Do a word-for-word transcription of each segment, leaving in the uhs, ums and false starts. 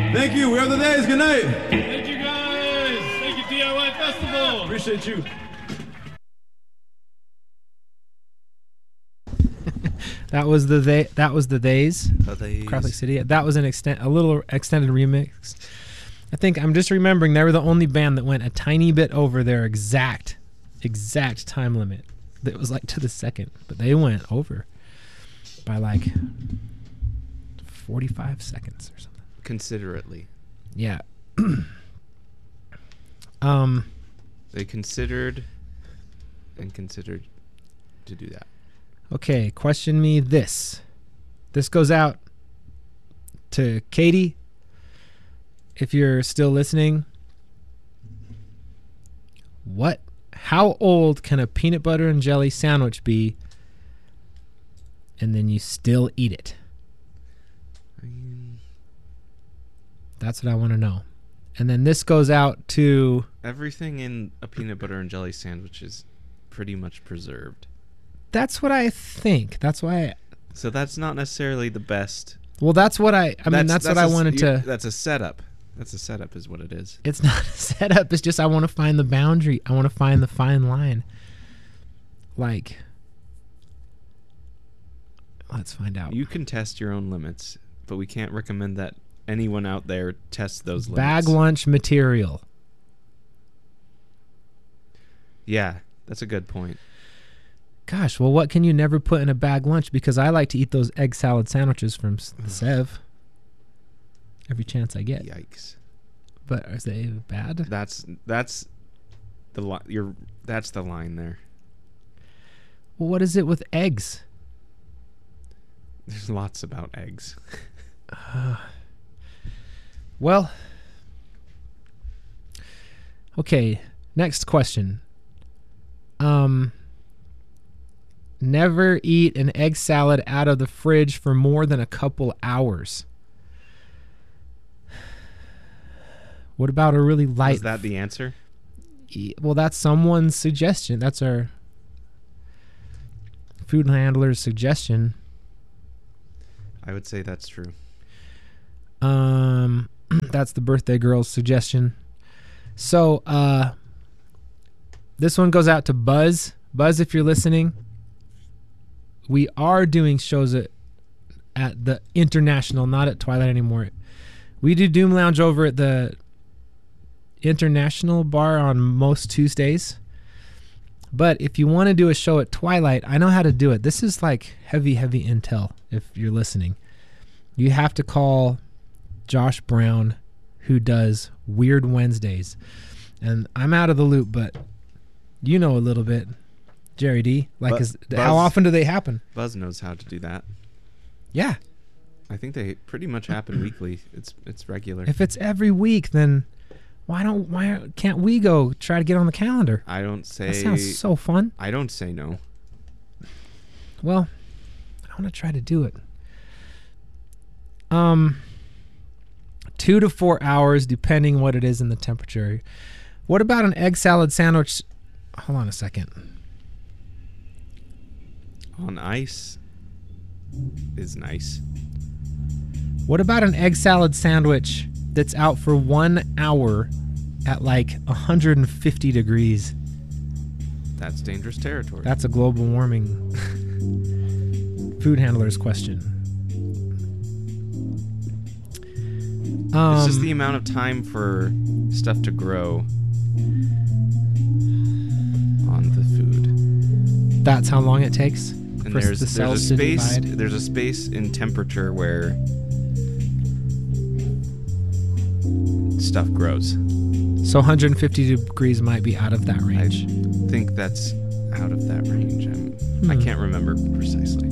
Thank you. We are the Days. Good night. Thank you, guys. Thank you, D I Y Festival. Appreciate you. That was the they. That was the days. The Days. Catholic City. That was an extent, a little extended remix. I think I'm just remembering they were the only band that went a tiny bit over their exact, exact time limit. That was like to the second, but they went over by like forty-five seconds or something. Considerately. Yeah. um. They considered and considered to do that. Okay, question me this. This goes out to Katie. If you're still listening, what, how old can a peanut butter and jelly sandwich be and then you still eat it? I mean, That's what I want to know. And then this goes out to... everything in a peanut butter and jelly sandwich is pretty much preserved. That's what I think. That's why... I, So that's not necessarily the best. well, that's what I... I mean, that's, what a I s- wanted you- to... That's a setup. That's a setup is what it is. It's not a setup. It's just I want to find the boundary. I want to find the fine line. Like... Let's find out. You can test your own limits, but we can't recommend that anyone out there test those limits. Bag lunch material. Yeah, that's a good point. Gosh, well, what can you never put in a bag lunch? Because I like to eat those egg salad sandwiches from S- the Sev every chance I get. Yikes. But are they bad? That's that's the li- you're that's the line there. Well, what is it with eggs? There's lots about eggs. Well, okay, next question. Um, never eat an egg salad out of the fridge for more than a couple hours. What about a really light... Is that the answer? E- Well, that's someone's suggestion. That's our food handler's suggestion. I would say that's true. Um, that's the birthday girl's suggestion. So, uh, this one goes out to Buzz. Buzz, if you're listening, we are doing shows at at the International, not at Twilight anymore. We do Doom Lounge over at the International Bar on most Tuesdays. But if you want to do a show at Twilight, I know how to do it. This is like heavy, heavy intel if you're listening. You have to call Josh Brown, who does Weird Wednesdays. And I'm out of the loop, but you know a little bit, Jerry D. Like, Bu- is, Buzz- how often do they happen? Buzz knows how to do that. Yeah. I think they pretty much happen weekly. It's it's regular. If it's every week, then why don't why can't we go try to get on the calendar? I don't say. That sounds so fun. I don't say no. Well, I want to try to do it. Um, two to four hours, depending what it is in the temperature. What about an egg salad sandwich? Hold on a second. On ice is nice. What about an egg salad sandwich that's out for one hour at like one hundred fifty degrees? That's dangerous territory. That's a global warming food handler's question. Um, it's just the amount of time for stuff to grow on the food. That's how long it takes And for there's the there's a cells to space divide. there's a space in temperature where stuff grows. So one hundred fifty degrees might be out of that range. I think that's out of that range. I'm, I Hmm. can't remember precisely.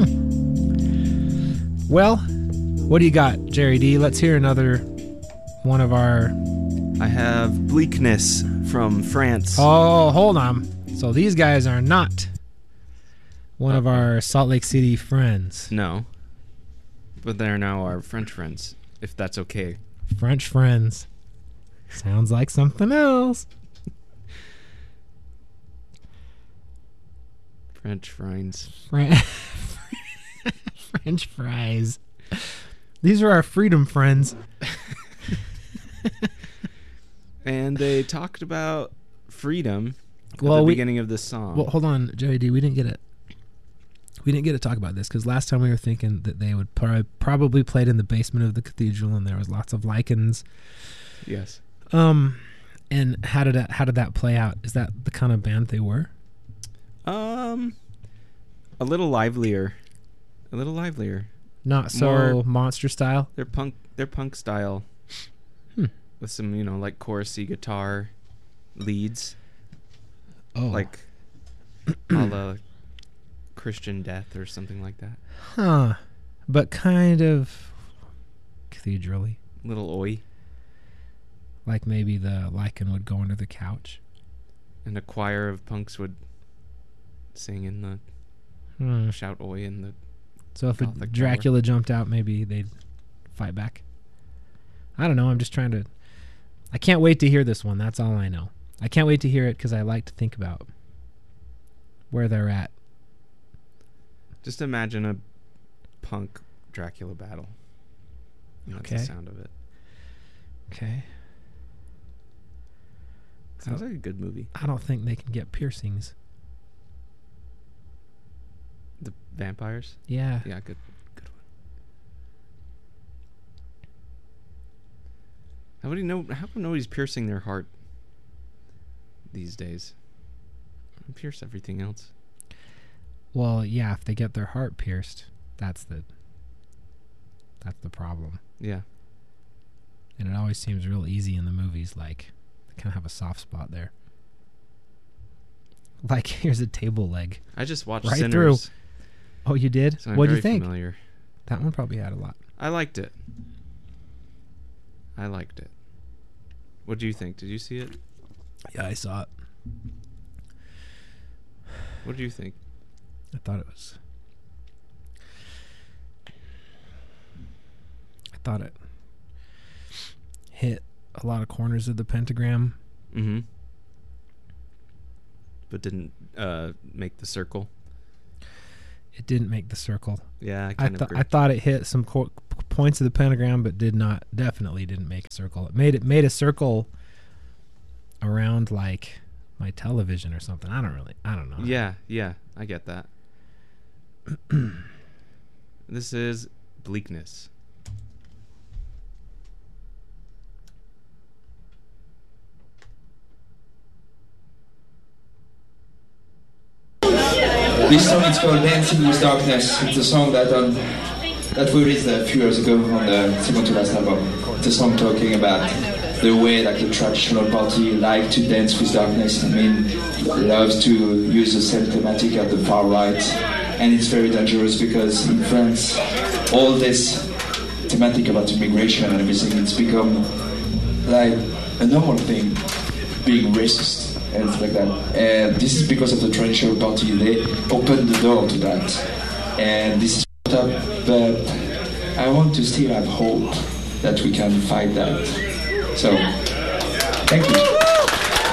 Well, what do you got, Jerry D? Let's hear another one of our... I have Bleakness from France. Oh, hold on. So these guys are not one of our Salt Lake City friends. No. But they're now our French friends, if that's okay. French friends. Sounds like something else. French friends. Fran- French fries. These are our freedom friends. And they talked about freedom at Well, the we- beginning of the song. Well, hold on, Joey D. We didn't get it. We didn't get to talk about this because last time we were thinking that they would pro- probably played in the basement of the cathedral, and there was lots of lichens. Yes. Um, and how did that how did that play out? Is that the kind of band they were? Um, a little livelier. A little livelier. Not so More- monster style. They're punk. They're punk style. Hmm. With some, you know, like chorusy guitar leads, Oh, like a la Christian Death or something like that. huh? But kind of cathedral-y. Little oi. Like maybe the lichen would go under the couch. And a choir of punks would sing in the Hmm. shout oi in the. So if a Gothic Dracula jumped out, maybe they'd fight back. I don't know. I'm just trying to. I can't wait to hear this one. That's all I know. I can't wait to hear it because I like to think about where they're at. Just imagine a punk Dracula battle. And that's Okay. the sound of it. Okay. Sounds like a good movie. I don't think they can get piercings. The vampires. Yeah. Yeah, good, good one. How would he know? How come nobody's piercing their heart these days? Pierce everything else. Well, yeah. If they get their heart pierced, that's the. That's the problem. Yeah. And it always seems real easy in the movies. Like they kind of have a soft spot there. Like here's a table leg. I just watched Right Sinners. Oh, you did? So I'm What do very you think? familiar. That one probably had a lot. I liked it. I liked it. What do you think? Did you see it? Yeah, I saw it. What do you think? I thought it was. I thought it hit a lot of corners of the pentagram. Mm-hmm. But didn't uh, make the circle. It didn't make the circle. Yeah, I I kind of thought agree. I thought it hit some co- points of the pentagram, but did not. Definitely didn't make a circle. It made it made a circle around like my television or something. I don't really. I don't know. Yeah, yeah, I get that. This is Bleakness. This song is called Dancing with Darkness. It's a song that um, that we released a few years ago on the second to last album. It's a song talking about the way like the traditional party like to dance with darkness. I mean, loves to use the same thematic at the far right, and it's very dangerous because in France, all this thematic about immigration and everything, it's become like a normal thing, being racist and stuff like that. And this is because of the traditional party. They opened the door to that. And this is fucked up, but I want to still have hope that we can fight that. So, thank you.